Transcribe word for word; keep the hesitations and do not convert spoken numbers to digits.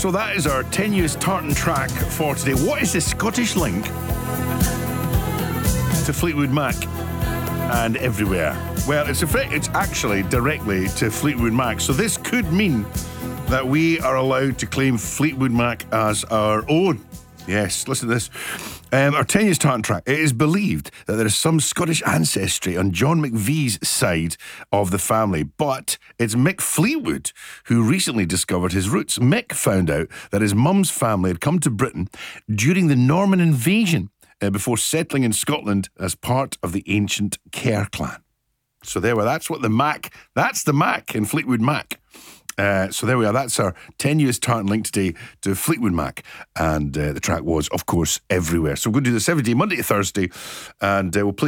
So that is our tenuous tartan track for today. What is the Scottish link to Fleetwood Mac and Everywhere? Well, it's, a, it's actually directly to Fleetwood Mac. So this could mean that we are allowed to claim Fleetwood Mac as our own. Yes, listen to this. Um, our tenuous tartan track. It is believed that there is some Scottish ancestry on John McVie's side of the family, but it's Mick Fleetwood who recently discovered his roots. Mick found out that his mum's family had come to Britain during the Norman invasion uh, before settling in Scotland as part of the ancient Kerr clan. So there we are. That's what the Mac, that's the Mac in Fleetwood Mac. Uh, so there we are. That's our tenuous tartan link today to Fleetwood Mac. And uh, the track was, of course, Everywhere. So we're going to do the seven-day, Monday to Thursday, and uh, we'll play